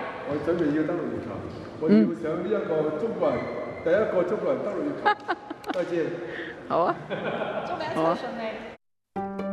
我準備要登陸月球，我要上呢一個中國人第一個中國人登陸月球。再見。 好啊。 祝你一切順利。